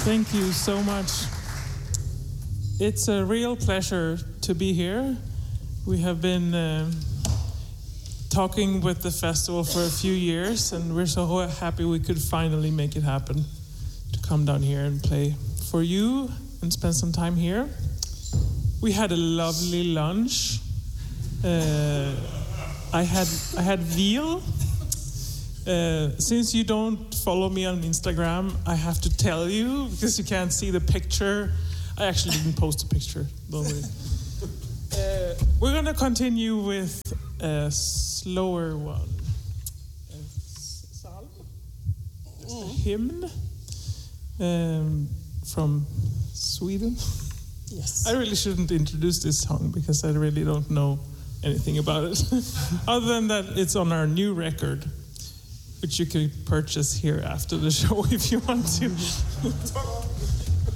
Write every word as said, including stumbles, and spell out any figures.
Thank you so much. It's a real pleasure to be here. We have been uh, talking with the festival for a few years, and we're so happy we could finally make it happen to come down here and play for you and spend some time here. We had a lovely lunch. Uh, I had I had veal. Uh, since you don't follow me on Instagram, I have to tell you, because you can't see the picture. I actually didn't post a picture, don't worry. Uh, we're going to continue with a slower one. A psalm? Mm. A hymn um, from Sweden. Yes. I really shouldn't introduce this song because I really don't know anything about it. Other than that, it's on our new record, which you can purchase here after the show if you want to.